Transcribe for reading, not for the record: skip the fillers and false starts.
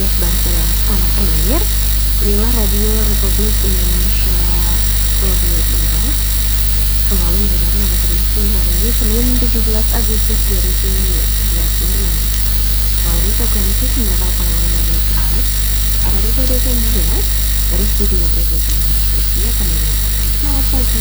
podcast bahasa daerah tanah air. Inilah Radio Republik Indonesia Radio 2. Kembali mendengarkan pada edisi hari ini Senin 17 Agustus 2026. Melalui frekuensi 98,5 MHz, Radio FM 2 dari studio Republik Indonesia kami mengucapkan selamat pagi.